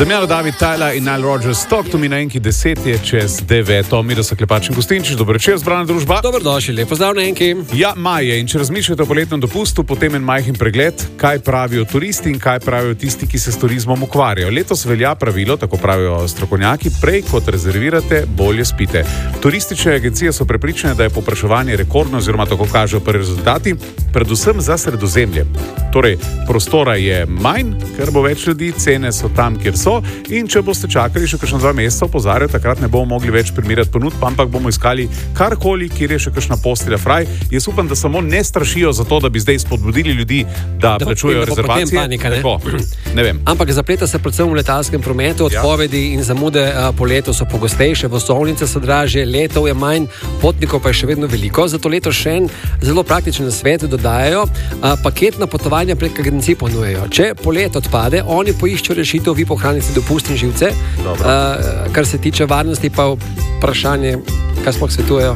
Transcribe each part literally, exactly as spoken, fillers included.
Damjano, David, Tyler in Nile Rodgers, Talk to me na enki, deset je čez deveto. Mi, da so Klepač in Gostinčič, dobro večer, zbrana družba. Dobrodošli, lepo zdrav na enki. Ja, maj je in če razmišljate o poletnem dopustu, potem en majhen pregled, kaj pravijo turisti in kaj pravijo tisti, ki se s turizmom ukvarjajo. Letos velja pravilo, tako pravijo strokovnjaki, prej kot rezervirate, bolje spite. Turistične agencije so prepričane, da je povpraševanje rekordno, oziroma tako kažejo prvi rezultati, predvsem za Sredozemlje. Torej, prostora je manj, ker bo več ljudi, cene so tam, kjer so, in če boste čakali še kakšna dva meseca, opozarjajo, takrat ne bomo mogli več primerjati ponudb, ampak bomo iskali karkoli, kjer je še kakšna postelja fraj. Jaz upam, da samo ne strašijo za to, da bi zdaj spodbudili ljudi, da, da plačujejo rezervacije. Panika, ne? Tako, ne vem. Ampak zapleta se predvsem v letalskem prometu, odpovedi ja. in zamude a, po letu so pogostejše, vozovnice so dražje, letov je manj, potnikov pa je še vedno veliko, zato letos še en zelo praktičen nasvet dodajajo, a, paketna potovanja prek agencij ponujejo. Če polet odpade, oni poiščejo rešitev, vi pohranite dopust in živce. Uh, kar se tiče varnosti, pa vprašanje, kaj sploh svetujejo.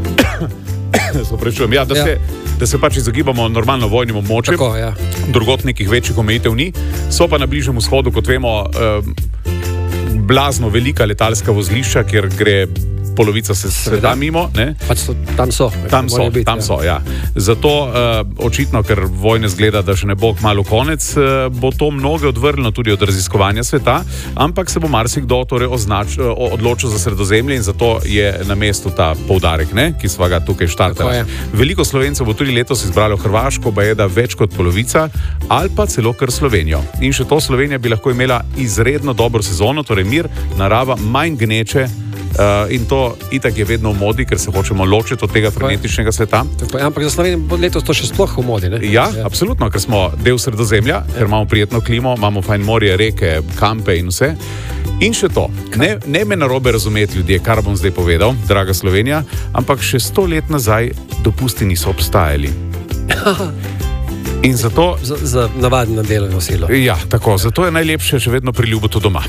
ja, da, ja. Se, da se pač izogibamo normalno vojnim območjem. Tako, ja. Drugot nekih večjih omejitev ni. So pa na Bližnjem vzhodu, kot vemo, uh, blazno velika letalska vozlišča, kjer gre polovica se sveta mimo. Ne? Pač so, tam so. Tam so, biti, tam ja. so, ja. Zato uh, očitno, ker vojne zgleda, da še ne bo kmalu konec, uh, bo to mnoge odvrnilo tudi od raziskovanja sveta, ampak se bo marsikdo torej označ, uh, odločil za Sredozemlje in zato je na mestu ta poudarek, ne? Ki sva ga tukaj štartali. Veliko Slovencev bo tudi letos izbralo Hrvaško, ba je da več kot polovica, ali pa celo kar Slovenijo. In še to, Slovenija bi lahko imela izredno dobro sezono, torej mir, narava, manj gneče. Uh, in to itak je vedno v modi, ker se hočemo ločiti od tega frenetičnega sveta. Tako, ampak za Slovenijo bo letos to še sploh v modi, ne? Ja, ja, absolutno, ker smo del Sredozemlja, ja. ker imamo prijetno klimo, imamo fajn morje, reke, kampe in vse. In še to, ne, ne me narobe razumeti ljudje, kar bom zdaj povedal, draga Slovenija, ampak še sto let nazaj dopusti niso obstajali. In zato... Za, za navadno delovno silo. Ja, tako, zato je najlepše še vedno priljubiti doma.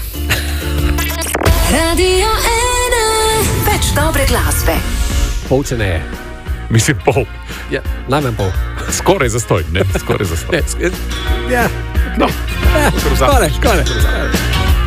Radio Več dobre glasbe. Pol ceneje. Mislim pol. Ja, najmanj pol. Skoraj zastoj, ne? Skoraj zastoj. Ja. No. Skoraj, skoraj.